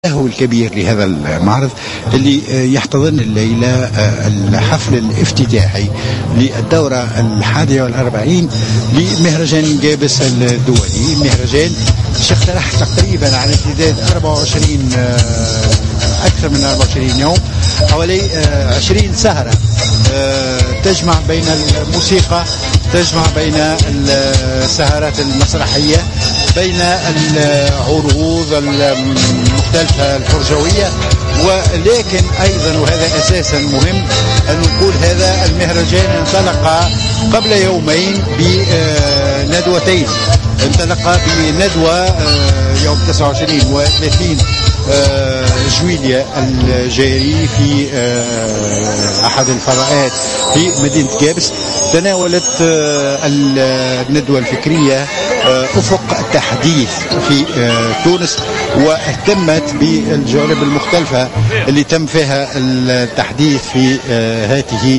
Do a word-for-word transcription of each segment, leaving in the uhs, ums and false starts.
هو الكبير لهذا المعرض اللي يحتضن الليلة الحفل الافتتاحي للدورة الحادية والأربعين لمهرجان جابس الدولي. مهرجان اقترح تقريبا على امتداد أربعة وعشرين أكثر من أربعة وعشرين يوم، حوالي عشرين سهرة تجمع بين الموسيقى، تجمع بين السهرات المسرحية، بين العروض المختلفة الفرجوية، ولكن أيضا وهذا أساسا مهم أن نقول هذا المهرجان انطلق قبل يومين بندوتين. انطلق بندوة يوم تسعة وعشرين و ثلاثين جويليا الجاري في أحد الفضاءات في مدينة جابس، تناولت الندوة الفكرية أفق التحديث في تونس، واهتمت بالجوانب المختلفة اللي تم فيها التحديث في هذه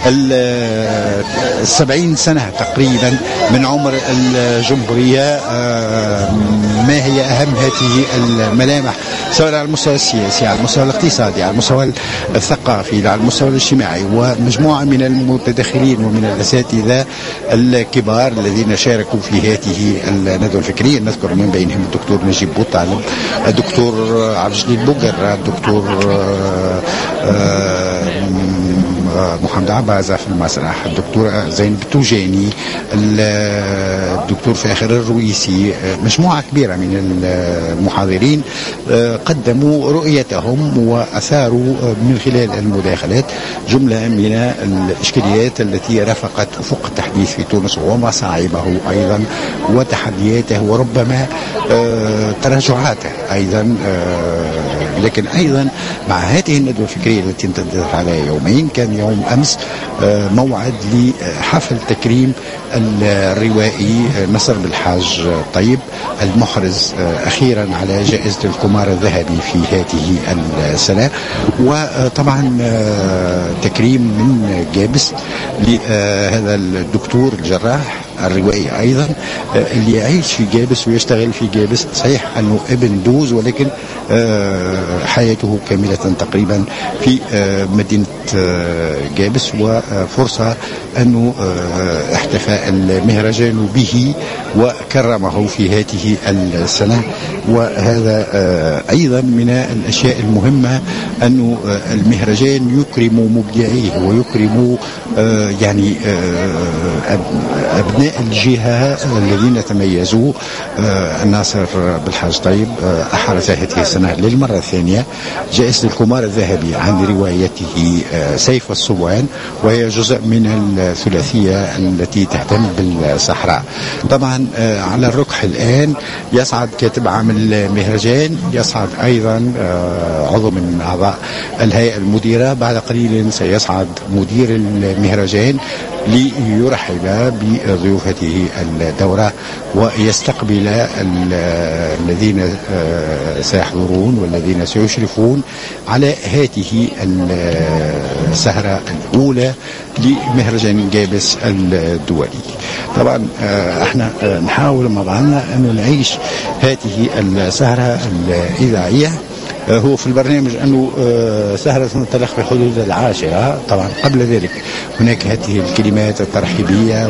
السبعين سنة تقريبا من عمر الجمهورية. ما هي أهم هذه الملامح سواء على المستوى السياسي، على المستوى الاقتصادي، على المستوى الثقافي، على المستوى الاجتماعي، ومجموعة من المتدخلين ومن الأساتذة الكبار الذين شاركوا في هذه الندوة الفكرية. نذكر من بينهم الدكتور نجيب بوطالب، الدكتور عبد الجليل بوقر، الدكتور محمد عبازة في المسرح، الدكتور زين التوجاني، الدكتور فاخر الرويسي، مجموعة كبيرة من المحاضرين قدموا رؤيتهم وأثاروا من خلال المداخلات جملة من الإشكاليات التي رافقت أفق التحديث في تونس ومصاعبه أيضا وتحدياته وربما تراجعاته أيضا. لكن أيضا مع هذه الندوة الفكرية التي امتدت على يومين، كان يوم أمس موعد لحفل تكريم الروائي نصر بالحاج طيب المحرز أخيرا على جائزة القمار الذهبي في هذه السنة، وطبعا تكريم من جابس لهذا الدكتور الجراح الروائي أيضا اللي يعيش في جابس ويشتغل في جابس. صحيح أنه ابن دوز، ولكن حياته كاملة تقريبا في مدينة جابس، وفرصة أنه احتفى المهرجان به وكرمه في هذه السنة. وهذا أيضا من الأشياء المهمة أنه المهرجان يكرم مبدعيه ويكرم يعني أبناء الجهة الذين تميزوا. الناصر بالحاج طيب أحرز هذه السنة للمرة الثانية جائزة القمار الذهبي عن روايته سيف الصبوان، وهي جزء من الثلاثية التي تهتم بالصحراء. طبعا على الركح الآن يصعد كاتب عام المهرجان، يصعد أيضا عضو من أعضاء الهيئة المديرة، بعد قليل سيصعد مدير المهرجان ليرحب بضيوف هذه الدورة ويستقبل الذين سيحضرون والذين سيشرفون على هذه السهرة الأولى لمهرجان جابس الدولي. طبعا احنا نحاول مع بعضنا أن نعيش هذه السهرة الإذاعية. هو في البرنامج أنه سهرة تنطلق في حدود العاشرة. طبعا قبل ذلك هناك هذه الكلمات الترحيبية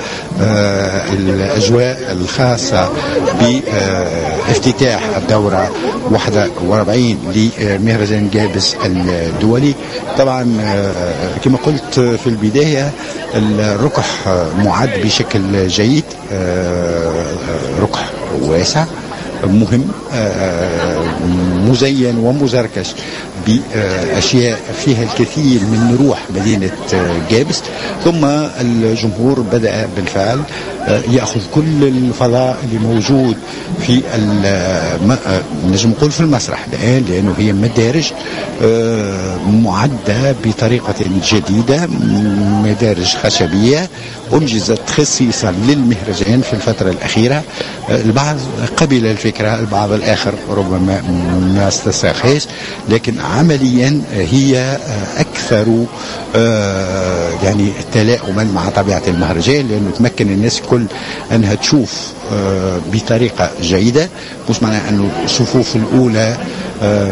والأجواء الخاصة بافتتاح الدورة واحد وأربعين لمهرجان جابس الدولي. طبعا كما قلت في البداية الركح معد بشكل جيد، ركح واسع مهم مزين ومزركش بأشياء فيها الكثير من روح مدينة جابس. ثم الجمهور بدأ بالفعل يأخذ كل الفضاء اللي موجود في نجم نقول في المسرح الآن، لأنه هي مدارج معدة بطريقة جديدة، مدارج خشبية أنجزت خصيصا للمهرجان في الفترة الأخيرة. البعض قبل الفكرة، البعض الآخر ربما ما استساخيش، لكن عمليا هي أكثر يعني تلائما مع طبيعة المهرجان، لأنه تمكن الناس كل أنها تشوف بطريقة جيدة. مش معنى أنه الصفوف الأولى